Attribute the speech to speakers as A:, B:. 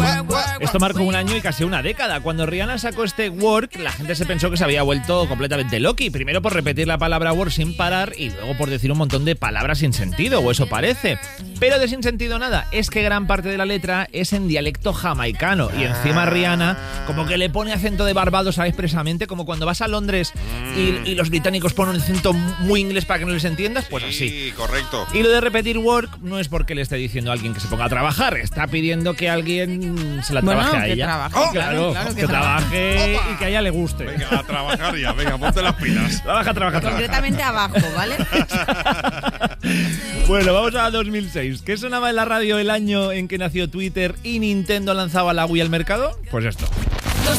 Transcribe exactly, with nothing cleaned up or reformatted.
A: Esto marcó un año y casi una década. Cuando Rihanna sacó este Work, la gente se pensó que se había vuelto completamente loqui. Primero por repetir la palabra work sin parar y luego por decir un montón de palabras sin sentido, o eso parece. Pero de sin sentido nada, es que gran parte de la letra es en dialecto jamaicano. Y encima Rihanna como que le pone acento de Barbados expresamente, como cuando vas a Londres y, y los británicos ponen un acento muy inglés para que no les entiendas, pues así.
B: Sí, correcto.
A: Y lo de repetir work no es porque le esté diciendo a alguien que se ponga a trabajar, está pidiendo que alguien se la
C: Bueno,
A: trabaje a
C: que
A: ella.
C: trabaje,
A: Oh,
C: claro,
A: claro,
C: claro, que
A: que trabaje
B: Opa.
A: y que a ella le guste.
B: Venga, a trabajar ya, venga, ponte las pilas.
A: Trabaja, trabaja, trabaja.
C: Concretamente abajo, ¿vale?
A: Bueno, vamos a dos mil seis. ¿Qué sonaba en la radio el año en que nació Twitter y Nintendo lanzaba la Wii al mercado? Pues esto.